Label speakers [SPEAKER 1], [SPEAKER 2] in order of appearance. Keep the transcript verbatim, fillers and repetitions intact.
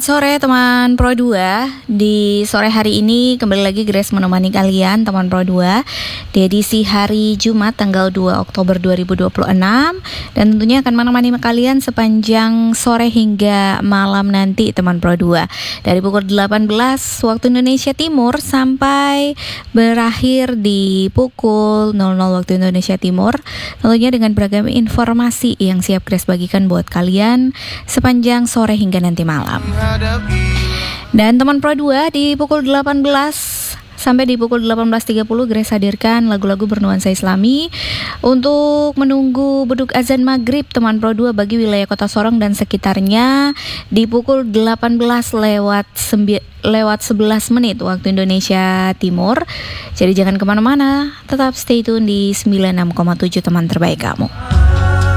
[SPEAKER 1] sore teman Pro dua. Di sore hari ini kembali lagi Grace menemani kalian teman Pro dua di edisi hari Jumat tanggal dua Oktober dua ribu dua puluh enam. Dan tentunya akan menemani kalian sepanjang sore hingga malam nanti teman Pro dua. Dari pukul delapan belas waktu Indonesia Timur sampai berakhir di pukul nol nol waktu Indonesia Timur. Tentunya dengan beragam informasi yang siap Grace bagikan buat kalian sepanjang sore hingga nanti malam. Dan teman Pro dua di pukul delapan belas sampai di pukul delapan belas tiga puluh Grace hadirkan lagu-lagu bernuansa Islami untuk menunggu beduk azan maghrib teman Pro dua bagi wilayah Kota Sorong dan sekitarnya di pukul delapan belas lewat sebelas menit waktu Indonesia Timur. Jadi jangan kemana-mana, tetap stay tune di sembilan puluh enam koma tujuh teman terbaik kamu.